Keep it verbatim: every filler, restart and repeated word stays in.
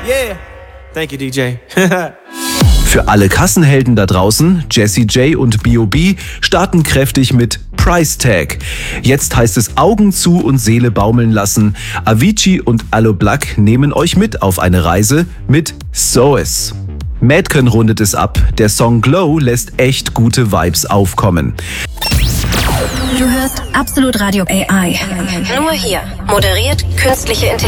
Yeah. Thank you, D J. Für alle Kassenhelden da draußen, Jessie J und B O B starten kräftig mit Price Tag. Jetzt heißt es Augen zu und Seele baumeln lassen. Avicii und Allo Black nehmen euch mit auf eine Reise mit S O S. Madcon rundet es ab. Der Song Glow lässt echt gute Vibes aufkommen. Du hörst Absolut Radio A I. Nur hier. Moderiert künstliche Intelligenz.